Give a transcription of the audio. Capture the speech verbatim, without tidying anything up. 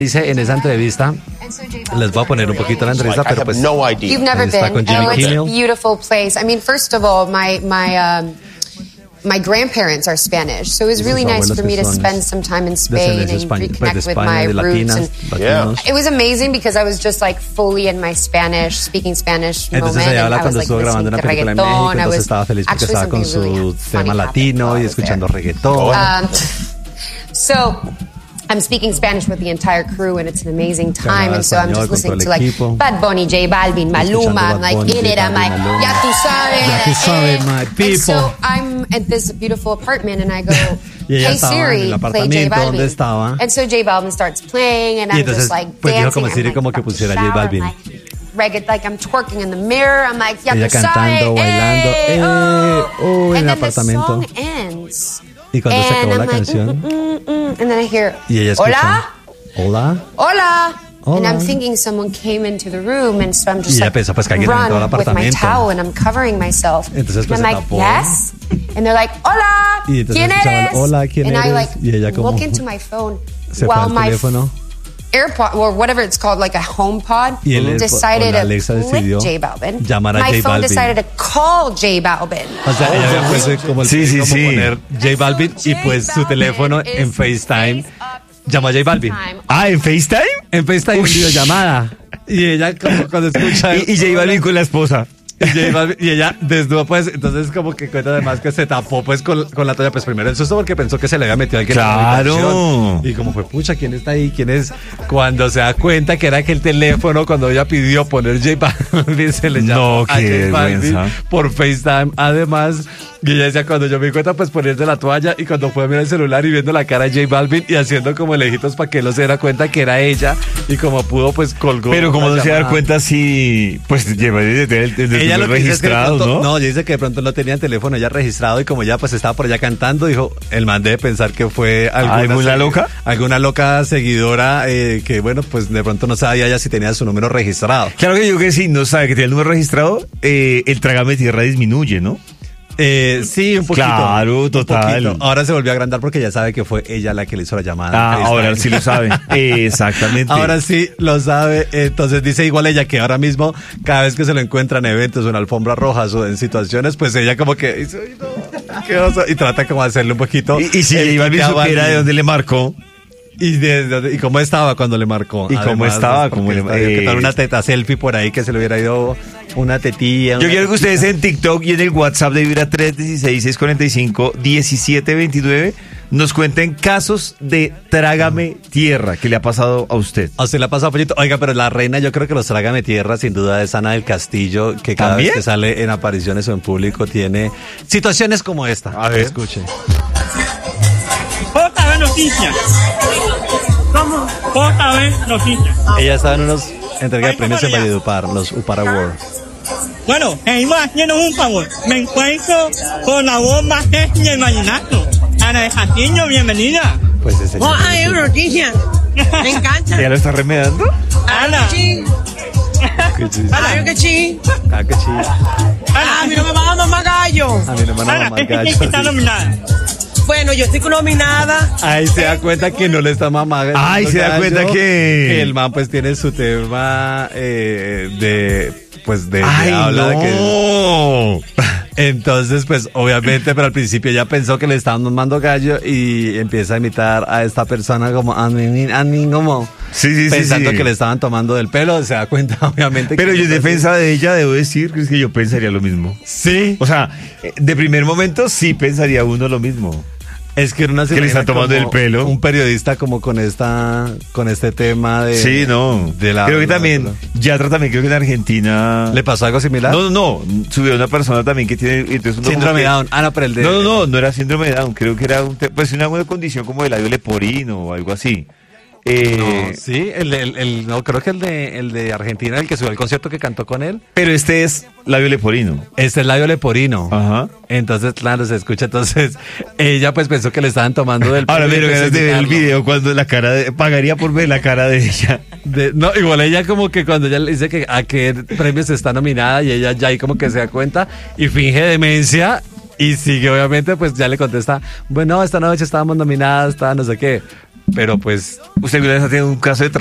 Dice en esa entrevista, les voy a poner un poquito la entrevista, pero pues no idea. You've never está been. con Jimmy Oh, it's a Kimmel. beautiful place. I mean, first of all, my my um, my grandparents are Spanish, so it was really nice for me to spend some time in Spain and reconnect with my roots. And Yeah. it was amazing because I was just like fully in my Spanish, speaking Spanish Entonces moment, ella and habla I was cuando like estuvo grabando listening una to película en México, reggaeton. I entonces was estaba feliz porque actually estaba con something really su funny tema latino happened while I y was escuchando there. reggaetón. Um, so I'm speaking Spanish with the entire crew, and it's an amazing time. And so I'm just listening to like Bad Bunny, J Balvin, Maluma. I'm like in it. I'm like, ya tú sabes, Ya tú sabes, my people. And so I'm at this beautiful apartment, and I go, Y ella hey estaba en Siri, el play J apartamento Balvin. donde estaba. And so J Balvin starts playing, and Y I'm entonces, just like pues, dijo dancing. como I'm Siri like, como que about to pusiera J shower, Balvin. I'm like, reggae, like I'm twerking in the mirror. I'm like, ya Ella tú sabes, cantando, bailando, eh, eh, oh. oh, en And el then the apartamento. song ends. Y cuando se And acabó I'm la like, canción, mm, mm, mm, and then I hear, y ella escucha, hola, hola, hola. Hola. And I'm thinking someone came into the room, and so I'm Y just ella like, pensó, pues, que alguien entró al run with my apartamento. towel, and I'm covering myself. Entonces, pues, and I'm se like, tapó. yes. And they're like, hola, Y entonces ¿quién escuchaban, eres? hola, ¿quién and I eres? like Y ella como look into my phone se fue while al my teléfono. AirPod, or whatever it's called, like a HomePod, Y el AirPod- decided o la to Alexa click decidió J Balvin. llamar a My J phone Balvin. decided to call J Balvin. O sea, ella había puesto como el Sí, sí, como sí. poner J Balvin y pues su teléfono en FaceTime llamó a J Balvin. Ah, ¿en FaceTime? En FaceTime en videollamada. Y ella como cuando escucha Y, y J Balvin con la esposa. Y, J Balvin- y ella desnuda, pues, entonces como que cuenta además que se tapó pues con, con la toalla, pues primero el susto porque pensó que se le había metido alguien Claro. en la habitación. Y como fue, pucha, ¿quién está ahí? ¿Quién es? Cuando se da cuenta que era que el teléfono, cuando ella pidió poner J Balvin, se le llamó No, a qué J Balvin vergüenza. por FaceTime. Además, y ella decía, cuando yo me di cuenta, pues ponerse la toalla, y cuando fue a mirar el celular y viendo la cara de J Balvin y haciendo como lejitos para que él no se diera cuenta que era ella, y como pudo, pues colgó. Pero como la no se da llamada. cuenta si pues lleva desde el, desde Ella el lo que dice es que de registrado, pronto- ¿no? No, ella dice que de pronto no tenía el teléfono ya registrado y como ya pues estaba por allá cantando, dijo, el man debe pensar que fue alguna, ¿Alguna segui- loca? Alguna loca seguidora eh, que bueno, pues de pronto no sabía ya si tenía su número registrado. Claro que yo que si no sabe que tiene el número registrado, eh, el trágame tierra disminuye, ¿no? Eh, sí, un poquito. Claro, un total. poquito. Ahora se volvió a agrandar porque ya sabe que fue ella la que le hizo la llamada. Ah, FaceTime. ahora sí lo sabe. Exactamente. Ahora sí lo sabe, entonces dice igual ella que ahora mismo cada vez que se lo encuentra en eventos o en alfombras rojas o en situaciones, pues ella como que dice, "Ay, no, qué oso", y trata como de hacerle un poquito. Y, y si el J Balvin quite a supiera de Balvin. dónde le marcó. Y, de, de- y cómo estaba cuando le marcó. Y cómo estaba, pues, cómo porque le- estaba- que eh, tal una teta selfie por ahí que se le hubiera ido una tetilla. Yo una quiero que tetita. ustedes en TikTok y en el WhatsApp de Vibra tres uno seis, seis cuatro cinco, uno siete dos nueve nos cuenten casos de trágame tierra que le ha pasado a usted. A usted le ha pasado, pollito. Oiga, pero la reina, yo creo que los trágame tierra, sin duda, es Ana del Castillo, que cada ¿También? vez que sale en apariciones o en público tiene situaciones como esta. A ver. Escuche. J B Noticias. ¿Cómo? J B Noticias. Ella estaba en unos entrega de premios en Valledupar, los Upar Awards. Bueno, seguimos haciendo un favor. Me encuentro con la voz más sexy del vallenato. Ana de Castillo, bienvenida. Pues ese Oh, hay una noticia. Me encanta. ¿Ya lo está remedando? Ana. Sí. Claro que sí. Ah, qué chido. Ah, a mí no me van a mamar gallo. A mí no me van a Ana, mamar ¿qué gallo. que está nominada? Bueno, yo estoy nominada. Ahí se da cuenta que no le está mamando. Ay, se da cuenta que- que el man pues tiene su tema eh, de pues de, de ¡Ay, habla de que no! entonces pues obviamente pero al principio ya pensó que le estaban mamando gallo y empieza a imitar a esta persona como a mí, a mí como Sí, sí, sí, pensando sí. que le estaban tomando del pelo, se da cuenta obviamente Pero que yo en defensa de ella debo decir que es que yo pensaría lo mismo. sí, O sea, eh, de primer momento sí pensaría uno lo mismo. es que era una que le están tomando como el pelo. un periodista como con esta con este tema de Sí, no. de la creo que también, Yatra también creo que en Argentina... ¿le pasó algo similar? No, no, no. Subió una persona también que tiene... entonces uno como Síndrome que- Down. Ah, no, pero el de... No, no, no, no era síndrome de Down. Creo que era un te- pues una, una condición como el labio leporino o algo así. Eh, No, sí, el, el, el- no, creo que el de, el de Argentina, el que subió al concierto que cantó con él, Pero este es labio leporino. es el labio leporino. Ajá. Entonces, claro, se escucha. Entonces, ella pues pensó que le estaban tomando del Ahora me pelo y dieron ganas empezó de a ver el imitarlo. video cuando la cara de... Pagaría por ver la cara de ella. De- no, igual ella como que cuando ella le dice que a qué premios está nominada y ella ya ahí como que se da cuenta y finge demencia y sigue obviamente pues ya le contesta, bueno, esta noche estábamos nominadas, está no sé qué. pero pues... ¿Usted alguna vez ha tenido un caso de